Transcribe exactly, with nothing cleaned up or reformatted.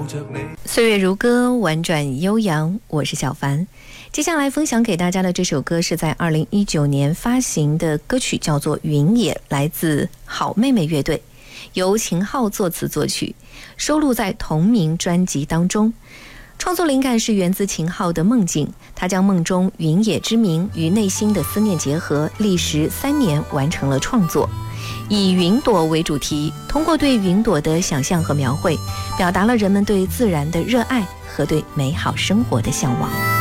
岁月如歌，婉转悠扬，我是小凡。接下来分享给大家的这首歌是在二零一九年发行的歌曲，叫做《云野》，来自好妹妹乐队，由秦昊作词作曲，收录在同名专辑当中。创作灵感是源自秦昊的梦境，他将梦中云野之名与内心的思念结合，历时三年完成了创作。以云朵为主题，通过对云朵的想象和描绘，表达了人们对自然的热爱和对美好生活的向往。